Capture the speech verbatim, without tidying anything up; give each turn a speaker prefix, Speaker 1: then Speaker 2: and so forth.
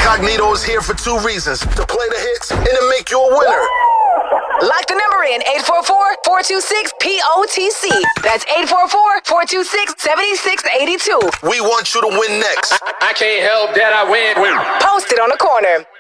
Speaker 1: Incognito is here for two reasons: to play the hits and to make you a winner.
Speaker 2: Lock the number in eight four four, four two six, P O T C. That's eight four four, four two six, seven six eight two.
Speaker 1: We want you to win next.
Speaker 3: I, I can't help that I win. win.
Speaker 2: Post it on the corner.